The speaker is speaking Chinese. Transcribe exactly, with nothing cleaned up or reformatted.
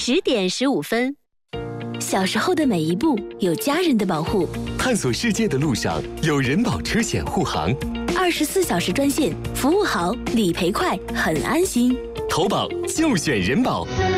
十点十五分。 小时候的每一步有家人的保护， 探索世界的路上有人保车险护航， 二十四小时专线，服务好，理赔快，很安心。 投保就选人保。